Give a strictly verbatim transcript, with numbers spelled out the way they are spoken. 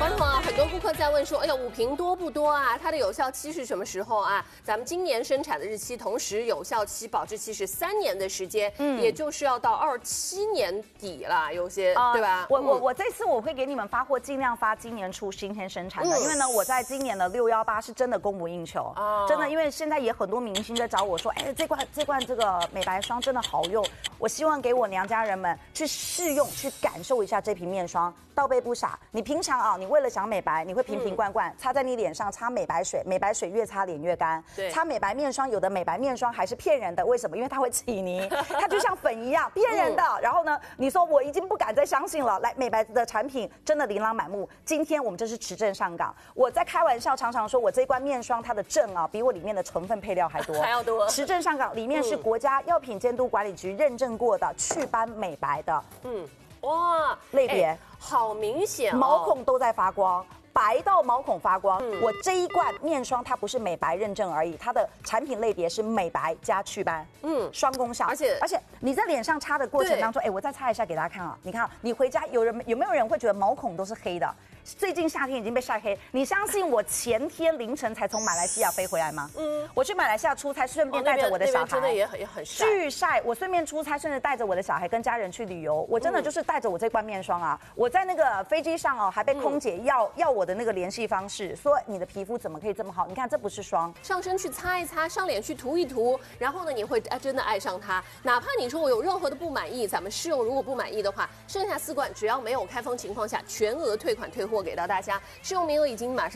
观众朋友，很多顾客在问说，哎呀，五瓶多不多啊？它的有效期是什么时候啊？咱们今年生产的日期，同时有效期、保质期是三年的时间，嗯，也就是要到二七年底了，有些、呃、对吧？ 我我我这次我会给你们发货，尽量发今年初今天生产的，嗯、因为呢，我在今年的六幺八是真的供不应求，哦、真的，因为现在也很多明星在找我说，哎，这罐这罐这个美白霜真的好用，我希望给我娘家人们去试用，去感受一下这瓶面霜，倒杯不傻。你平常啊，你为了想美白，你会瓶瓶罐罐、嗯、擦在你脸上，擦美白水，美白水越擦脸越干。对，擦美白面霜，有的美白面霜还是骗人的，为什么？因为它会起泥，它就像粉一样，骗人的。嗯、然后呢，你说我已经不敢再相信了。来，美白的产品真的琳琅满目。今天我们这是持证上岗，我在开玩笑，常常说我这罐面霜它的证啊，比我里面的成分配料还多， 还要多。 持证上岗，里面是国家药品监督管理局认证过的祛斑美白的。嗯。哇，类别、欸、 好明显、哦， 毛孔都在发光，白到毛孔发光。嗯、我这一罐面霜它不是美白认证而已，它的产品类别是美白加祛斑，嗯，双功效。而且而且你在脸上擦的过程当中，哎，我再擦一下给大家看啊，你看啊，你回家有人有没有人会觉得毛孔都是黑的？最近夏天已经被晒黑，你相信我前天凌晨才从马来西亚飞回来吗？嗯，我去马来西亚出差，顺便带着我的小孩， 真的也很也很晒。 巨晒，我顺便出差，顺便带着我的小孩跟家人去旅游。我真的就是带着我这罐面霜啊，我在那个飞机上哦，还被空姐要、嗯、要我的那个联系方式，说你的皮肤怎么可以这么好？你看这不是霜， 上身去擦一擦，上脸去涂一涂，然后呢，你会啊真的爱上它。哪怕你说我有任何的不满意，咱们试用如果不满意的话，剩下四罐只要没有开封情况下，全额退款退货给到大家，试用名额已经马上。